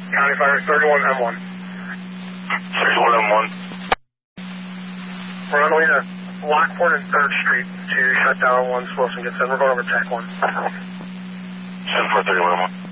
County Fire 31M1. 31M1. We're on the way to Lockport and 3rd Street to shut down once Wilson gets in. We're going over TAC 1. 7431M1.